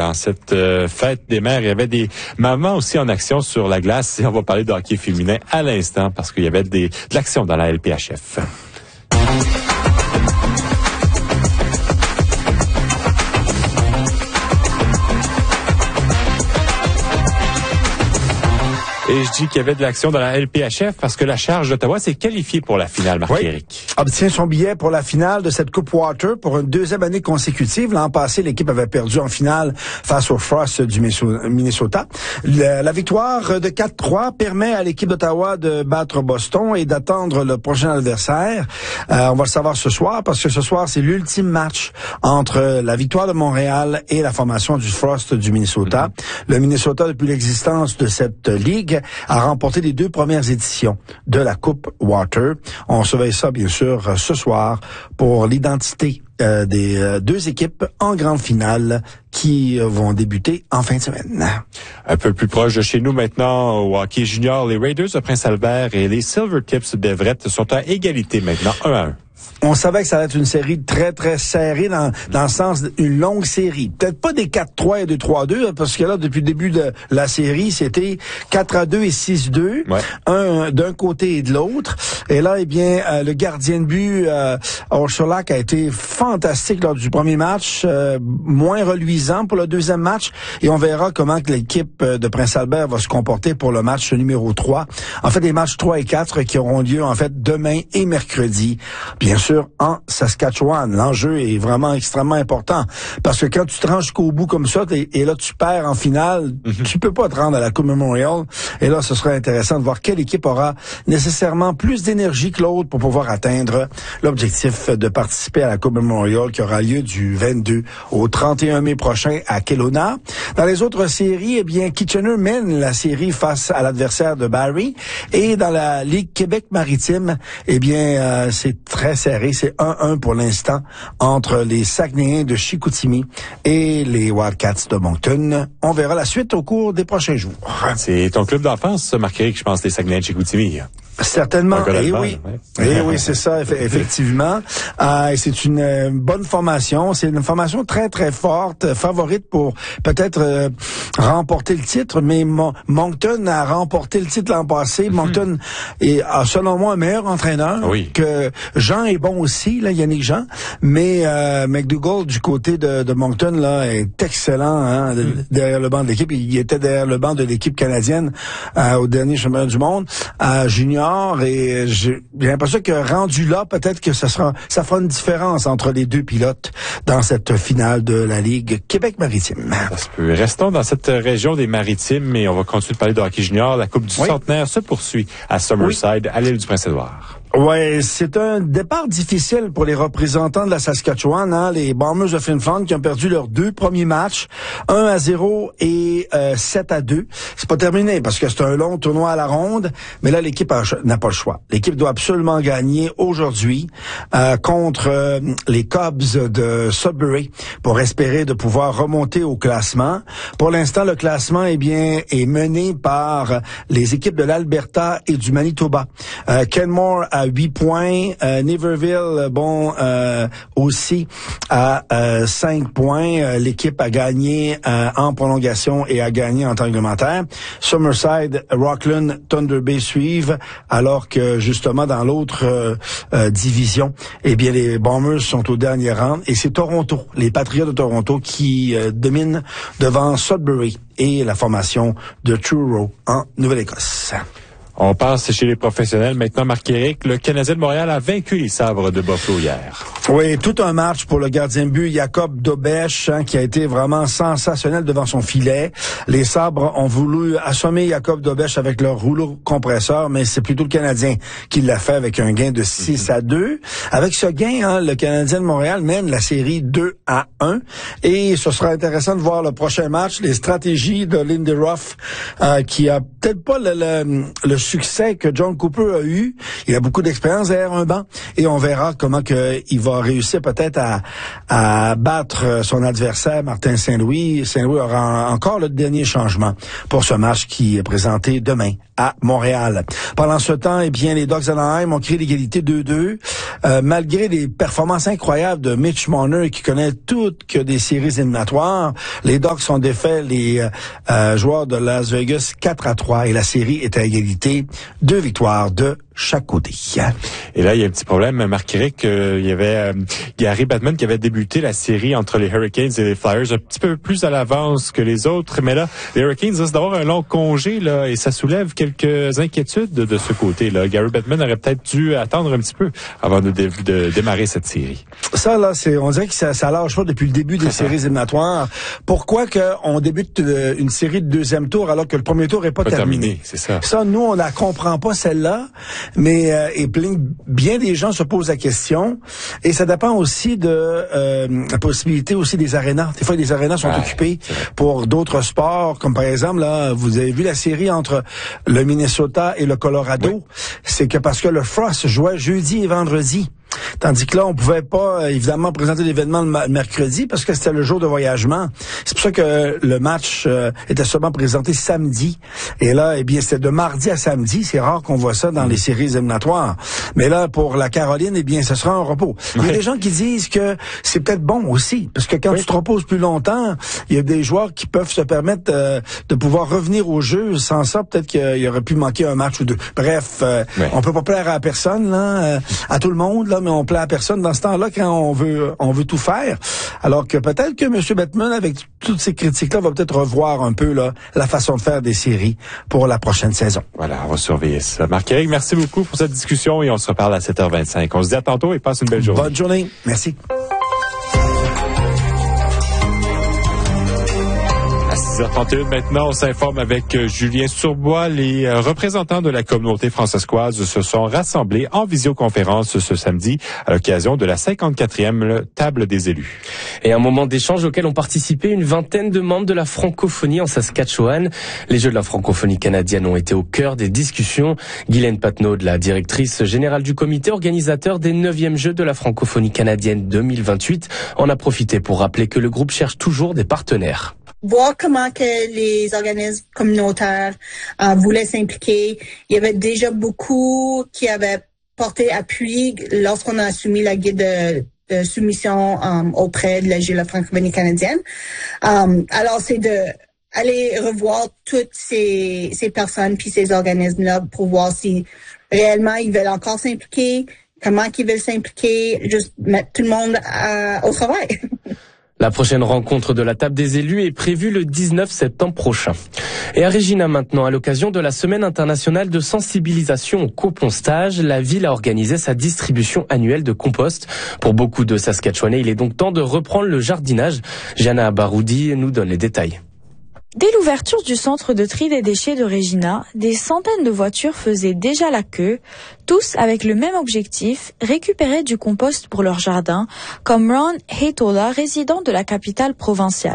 en cette fête des mères, il y avait des mamans aussi en action sur la glace. Et on va parler de hockey féminin à l'instant parce qu'il y avait de l'action dans la LPHF. Et je dis qu'il y avait de l'action dans la LPHF parce que la Charge d'Ottawa s'est qualifiée pour la finale, Marc-Éric. Obtient son billet pour la finale de cette Coupe Water pour une deuxième année consécutive. L'an passé, l'équipe avait perdu en finale face aux Frost du Minnesota. La victoire de 4-3 permet à l'équipe d'Ottawa de battre Boston et d'attendre le prochain adversaire. On va le savoir ce soir parce que ce soir, c'est l'ultime match entre la victoire de Montréal et la formation du Frost du Minnesota. Le Minnesota, depuis l'existence de cette ligue, a remporté les 2 premières éditions de la Coupe Water. On surveille ça, bien sûr, ce soir pour l'identité des 2 équipes en grande finale qui vont débuter en fin de semaine. Un peu plus proche de chez nous maintenant, au hockey junior, les Raiders de Prince-Albert et les Silvertips d'Everett sont à égalité maintenant, 1-1. On savait que ça allait être une série très, très serrée dans le sens d'une longue série. Peut-être pas des 4-3 et des 3-2, parce que là, depuis le début de la série, c'était 4-2 et 6-2, un d'un côté et de l'autre. Et là, eh bien, le gardien de but, Orsolak, a été fantastique lors du premier match, moins reluisant pour le deuxième match. Et on verra comment que l'équipe de Prince-Albert va se comporter pour le match numéro 3. En fait, les matchs 3 et 4 qui auront lieu, en fait, demain et mercredi. Bien sûr, en Saskatchewan. L'enjeu est vraiment extrêmement important parce que quand tu te rends jusqu'au bout comme ça et là tu perds en finale, tu peux pas te rendre à la Coupe Memorial. Et là, ce serait intéressant de voir quelle équipe aura nécessairement plus d'énergie que l'autre pour pouvoir atteindre l'objectif de participer à la Coupe Memorial qui aura lieu du 22 au 31 mai prochain à Kelowna. Dans les autres séries, eh bien, Kitchener mène la série face à l'adversaire de Barrie. Et dans la Ligue Québec-Maritime, eh bien, c'est très serré. C'est 1-1 pour l'instant entre les Saguenayens de Chicoutimi et les Wildcats de Moncton. On verra la suite au cours des prochains jours. C'est ton club d'enfance, Marc-Éric, je pense, les Saguenayens de Chicoutimi. Certainement. Oui, c'est ça, effectivement. C'est une bonne formation. C'est une formation très, très forte, favorite pour peut-être remporter le titre, mais Moncton a remporté le titre l'an passé. Moncton est, selon moi, un meilleur entraîneur que Jean est bon aussi, là, Yannick Jean, mais McDougall, du côté de Moncton, là, est excellent derrière le banc de l'équipe. Il était derrière le banc de l'équipe canadienne au dernier championnat du monde, junior. Et j'ai l'impression que rendu là, peut-être que ça fera une différence entre les 2 pilotes dans cette finale de la Ligue Québec-Maritime. Ça se peut. Restons dans cette région des Maritimes et on va continuer de parler de hockey junior. La Coupe du Centenaire se poursuit à Summerside, à l'île du Prince-Édouard. Ouais, c'est un départ difficile pour les représentants de la Saskatchewan, les Bombers de Flin Flon qui ont perdu leurs 2 premiers matchs, 1-0 et 7-2. C'est pas terminé parce que c'est un long tournoi à la ronde, mais là l'équipe n'a pas le choix. L'équipe doit absolument gagner aujourd'hui contre les Cubs de Sudbury pour espérer de pouvoir remonter au classement. Pour l'instant, le classement est mené par les équipes de l'Alberta et du Manitoba. Kenmore à 8 points, Niverville, aussi à 5 points. L'équipe a gagné en prolongation et a gagné en temps réglementaire. Summerside, Rockland, Thunder Bay suivent, alors que justement dans l'autre division, eh bien les Bombers sont au dernier rang et c'est Toronto, les Patriots de Toronto qui dominent devant Sudbury et la formation de Truro en Nouvelle-Écosse. On passe chez les professionnels. Maintenant, Marc-Éric, le Canadien de Montréal a vaincu les Sabres de Buffalo hier. Oui, tout un match pour le gardien de but, Jacob Dobèche, qui a été vraiment sensationnel devant son filet. Les Sabres ont voulu assommer Jacob Dobèche avec leur rouleau compresseur, mais c'est plutôt le Canadien qui l'a fait avec un gain de 6-2. Avec ce gain, le Canadien de Montréal mène la série 2-1. Et ce sera intéressant de voir le prochain match, les stratégies de Lindy Ruff, qui a peut-être pas le succès que John Cooper a eu. Il a beaucoup d'expérience derrière un banc et on verra comment que il va réussir peut-être à battre son adversaire Martin Saint-Louis. Saint-Louis aura encore le dernier changement pour ce match qui est présenté demain à Montréal. Pendant ce temps, eh bien, les Ducks d'Anaheim ont créé l'égalité 2-2. Malgré les performances incroyables de Mitch Marner qui connaît toutes que des séries éliminatoires, les Ducks ont défait les joueurs de Las Vegas 4-3 et la série est à égalité, 2 victoires de chaque côté. Et là, il y a un petit problème, Marc-Éric. Il y avait Gary Bettman qui avait débuté la série entre les Hurricanes et les Flyers un petit peu plus à l'avance que les autres. Mais là, les Hurricanes risquent d'avoir un long congé là, et ça soulève quelques inquiétudes de ce côté-là. Gary Bettman aurait peut-être dû attendre un petit peu avant de démarrer cette série. Ça, là, on dirait que ça lâche pas depuis le début des séries éliminatoires. Pourquoi qu'on débute une série de deuxième tour alors que le premier tour est pas terminé? C'est ça. Ça, nous, on la comprend pas, celle-là. Mais bien des gens se posent la question et ça dépend aussi de la possibilité aussi des arénas. Des fois, les arénas sont occupées pour d'autres sports, comme par exemple, là, vous avez vu la série entre le Minnesota et le Colorado. Oui. C'est que parce que le Frost jouait jeudi et vendredi. Tandis que là, on pouvait pas, évidemment, présenter l'événement le mercredi parce que c'était le jour de voyagement. C'est pour ça que le match était seulement présenté samedi. Et là, eh bien, c'était de mardi à samedi. C'est rare qu'on voit ça dans les séries éliminatoires. Mais là, pour la Caroline, eh bien, ce sera un repos. Il y a des gens qui disent que c'est peut-être bon aussi. Parce que quand tu te reposes plus longtemps, il y a des joueurs qui peuvent se permettre de pouvoir revenir au jeu. Sans ça, peut-être qu'il aurait pu manquer un match ou deux. Bref, on peut pas plaire à personne, là, à tout le monde, là, mais on plaît à personne dans ce temps-là quand on veut tout faire. Alors que peut-être que M. Bettman, avec toutes ces critiques-là, va peut-être revoir un peu là, la façon de faire des séries pour la prochaine saison. Voilà, on va surveiller ça. Marc-Éric, merci beaucoup pour cette discussion et on se reparle à 7h25. On se dit à tantôt et passe une belle journée. Bonne journée. Merci. À 6h31 maintenant, on s'informe avec Julien Surbois. Les représentants de la communauté francescoise se sont rassemblés en visioconférence ce samedi à l'occasion de la 54e table des élus. Et un moment d'échange auquel ont participé une vingtaine de membres de la francophonie en Saskatchewan. Les Jeux de la francophonie canadienne ont été au cœur des discussions. Guylaine Patnaud, la directrice générale du comité organisateur des 9e Jeux de la francophonie canadienne 2028, en a profité pour rappeler que le groupe cherche toujours des partenaires. Voir comment que les organismes communautaires voulaient s'impliquer. Il y avait déjà beaucoup qui avaient porté appui lorsqu'on a soumis la guide de soumission auprès de la Jeux de la francophonie canadienne. Alors, c'est de aller revoir toutes ces personnes puis ces organismes-là pour voir si réellement ils veulent encore s'impliquer, comment ils veulent s'impliquer, juste mettre tout le monde au travail. La prochaine rencontre de la table des élus est prévue le 19 septembre prochain. Et à Regina maintenant, à l'occasion de la semaine internationale de sensibilisation au compostage, la ville a organisé sa distribution annuelle de compost. Pour beaucoup de Saskatchewanais, il est donc temps de reprendre le jardinage. Jana Baroudi nous donne les détails. Dès l'ouverture du centre de tri des déchets de Regina, des centaines de voitures faisaient déjà la queue, tous avec le même objectif, récupérer du compost pour leur jardin, comme Ron Heitola, résident de la capitale provinciale.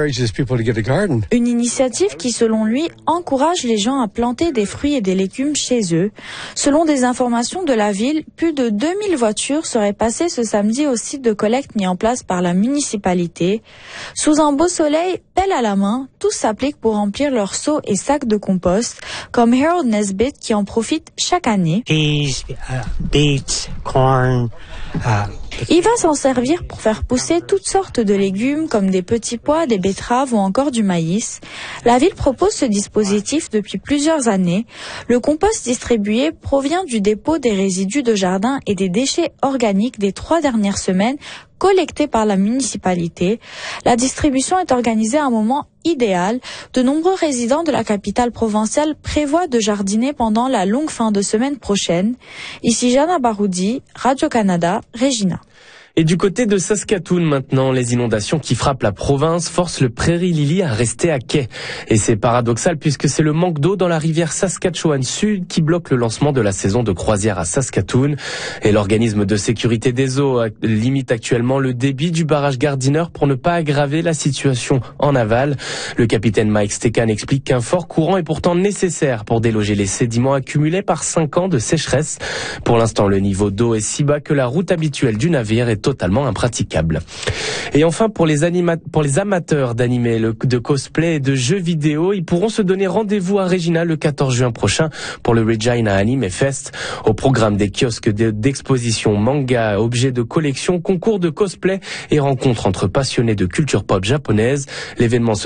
Une initiative qui, selon lui, encourage les gens à planter des fruits et des légumes chez eux. Selon des informations de la ville, plus de 2000 voitures seraient passées ce samedi au site de collecte mis en place par la municipalité. Sous un beau soleil, pelle à la main, tous s'appliquent pour remplir leurs seaux et sacs de compost, comme Harold Nesbitt qui en profite chaque année. Peas, beets, corn, Il va s'en servir pour faire pousser toutes sortes de légumes comme des petits pois, des betteraves ou encore du maïs. La ville propose ce dispositif depuis plusieurs années. Le compost distribué provient du dépôt des résidus de jardin et des déchets organiques des 3 dernières semaines collectés par la municipalité. La distribution est organisée à un moment idéal. De nombreux résidents de la capitale provinciale prévoient de jardiner pendant la longue fin de semaine prochaine. Ici Jana Baroudi, Radio-Canada, Regina. Et du côté de Saskatoon maintenant, les inondations qui frappent la province forcent le Prairie Lily à rester à quai. Et c'est paradoxal puisque c'est le manque d'eau dans la rivière Saskatchewan Sud qui bloque le lancement de la saison de croisière à Saskatoon. Et l'organisme de sécurité des eaux limite actuellement le débit du barrage Gardiner pour ne pas aggraver la situation en aval. Le capitaine Mike Stekan explique qu'un fort courant est pourtant nécessaire pour déloger les sédiments accumulés par 5 ans de sécheresse. Pour l'instant, le niveau d'eau est si bas que la route habituelle du navire est totalement impraticable. Et enfin, pour les amateurs d'animé, de cosplay et de jeux vidéo, ils pourront se donner rendez-vous à Regina le 14 juin prochain pour le Regina Anime Fest. Au programme des kiosques d'exposition, manga, objets de collection, concours de cosplay et rencontres entre passionnés de culture pop japonaise. L'événement